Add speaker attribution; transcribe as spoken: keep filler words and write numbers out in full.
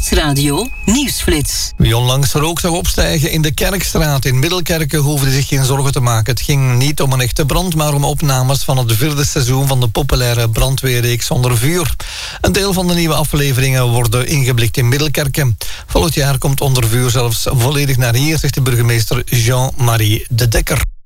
Speaker 1: Nieuwsradio Nieuwsflits.
Speaker 2: Wie onlangs rook zag opstijgen in de Kerkstraat in Middelkerken hoefde zich geen zorgen te maken. Het ging niet om een echte brand, maar om opnames van het vierde seizoen van de populaire brandweerreeks Onder Vuur. Een deel van de nieuwe afleveringen worden ingeblikt in Middelkerken. Volgend jaar komt Onder Vuur zelfs volledig naar hier, zegt de burgemeester Jean-Marie de Dekker.